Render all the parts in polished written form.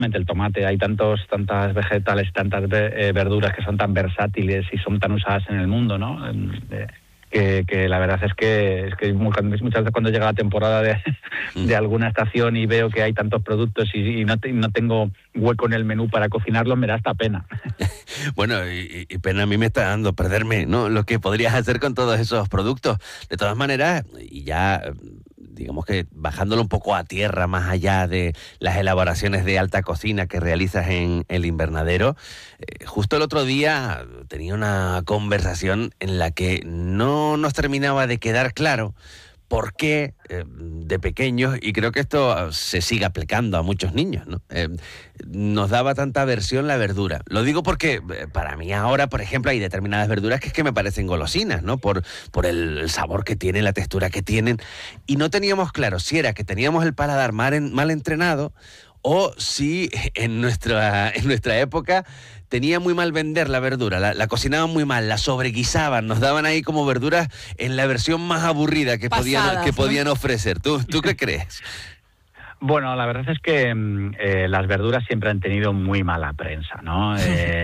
el tomate, hay tantas vegetales, verduras que son tan versátiles y son tan usadas en el mundo, ¿no? Que la verdad es que muchas veces cuando llega la temporada de alguna estación y veo que hay tantos productos y no tengo hueco en el menú para cocinarlos, me da hasta pena. Bueno, y pena a mí me está dando perderme, ¿no?, lo que podrías hacer con todos esos productos. De todas maneras, y ya digamos que bajándolo un poco a tierra, más allá de las elaboraciones de alta cocina que realizas en el invernadero, justo el otro día tenía una conversación en la que no nos terminaba de quedar claro por qué de pequeños, y creo que esto se sigue aplicando a muchos niños, ¿no?, nos daba tanta aversión la verdura. Lo digo porque para mí ahora, por ejemplo, hay determinadas verduras que es que me parecen golosinas, ¿no?, por el sabor que tienen, la textura que tienen, y no teníamos claro si era que teníamos el paladar mal entrenado o si en nuestra época tenía muy mal vender la verdura, la cocinaban muy mal, la sobreguisaban, nos daban ahí como verduras en la versión más aburrida que podían ofrecer. ¿Tú qué crees? Bueno, la verdad es que las verduras siempre han tenido muy mala prensa, ¿no?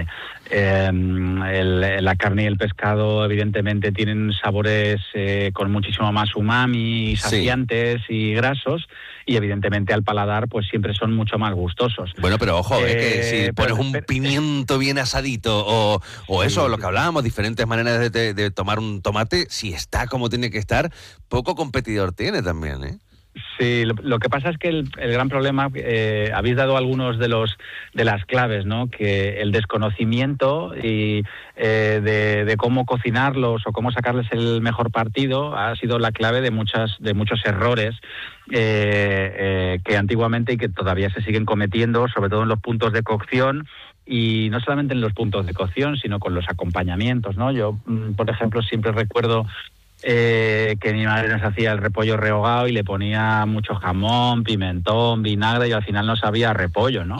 La carne y el pescado evidentemente tienen sabores con muchísimo más umami, saciantes y grasos, y evidentemente al paladar pues siempre son mucho más gustosos. Bueno, pero ojo, que si pones un pimiento bien asadito o eso, lo que hablábamos, diferentes maneras de tomar un tomate, si está como tiene que estar, poco competidor tiene también, ¿eh? Sí, lo que pasa es que el gran problema, habéis dado algunos de las claves, ¿no? Que el desconocimiento y de cómo cocinarlos o cómo sacarles el mejor partido ha sido la clave de muchos errores que antiguamente y que todavía se siguen cometiendo, sobre todo en los puntos de cocción. Y no solamente en los puntos de cocción, sino con los acompañamientos, ¿no? Yo, por ejemplo, siempre recuerdo que mi madre nos hacía el repollo rehogado y le ponía mucho jamón, pimentón, vinagre, y al final no sabía repollo, ¿no?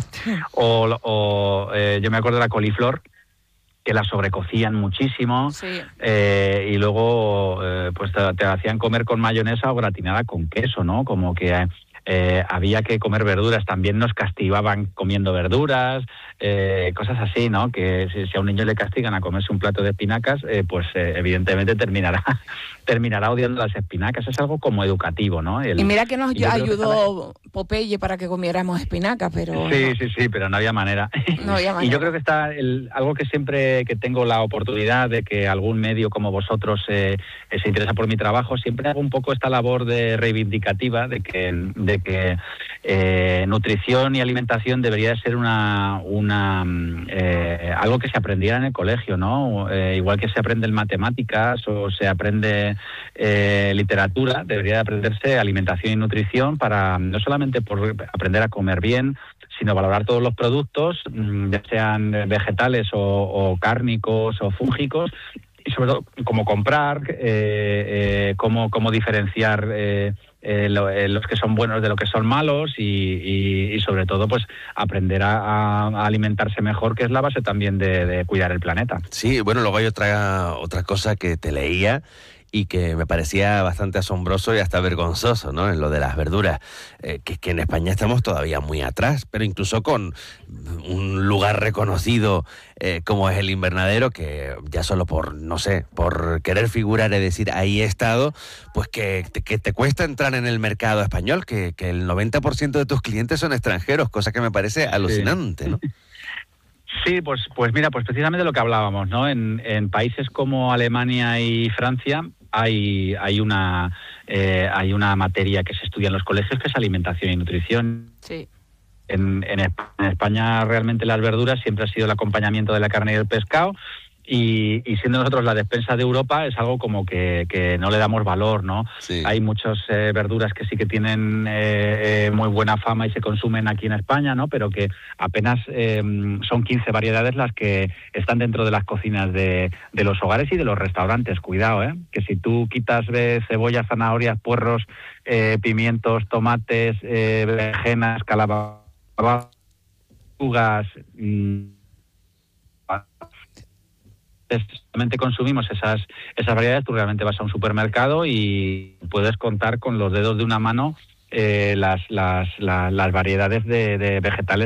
Yo me acuerdo de la coliflor, que la sobrecocían muchísimo, sí. Y luego pues te hacían comer con mayonesa o gratinada con queso, ¿no? Como que había que comer verduras, también nos castigaban comiendo verduras, cosas así, ¿no? Que si a un niño le castigan a comerse un plato de espinacas, pues evidentemente terminará odiando las espinacas. Es algo como educativo, ¿no? Y mira que nos ayudó Popeye para que comiéramos espinacas, pero... Sí, pero no había manera. No había manera. Y yo creo que está algo que siempre que tengo la oportunidad de que algún medio como vosotros se interesa por mi trabajo, siempre hago un poco esta labor de reivindicativa de que nutrición y alimentación debería ser algo que se aprendiera en el colegio, ¿no? Igual que se aprende en matemáticas o se aprende literatura, debería aprenderse alimentación y nutrición para no solamente por aprender a comer bien, sino valorar todos los productos, ya sean vegetales o cárnicos o fúngicos, y sobre todo cómo comprar, cómo diferenciar los que son buenos de los que son malos y sobre todo pues aprender a alimentarse mejor, que es la base también de cuidar el planeta. Sí, bueno, luego hay otra cosa que te leía y que me parecía bastante asombroso y hasta vergonzoso, ¿no?, en lo de las verduras, que en España estamos todavía muy atrás, pero incluso con un lugar reconocido como es el invernadero, que ya solo por querer figurar y decir ahí he estado, pues que te cuesta entrar en el mercado español, que el 90% de tus clientes son extranjeros, cosa que me parece alucinante, ¿no? Sí, pues mira, pues precisamente lo que hablábamos, ¿no? En países como Alemania y Francia hay una materia que se estudia en los colegios, que es alimentación y nutrición. Sí. En España realmente las verduras siempre ha sido el acompañamiento de la carne y del pescado, y siendo nosotros la despensa de Europa es algo como que no le damos valor, ¿no? Sí. Hay muchas verduras que sí que tienen muy buena fama y se consumen aquí en España, ¿no? Pero que apenas son 15 variedades las que están dentro de las cocinas de los hogares y de los restaurantes. Cuidado, que si tú quitas cebollas, zanahorias, puerros, pimientos, tomates, berenjenas, calabazas, solamente consumimos esas variedades, tú realmente vas a un supermercado y puedes contar con los dedos de una mano las variedades de vegetales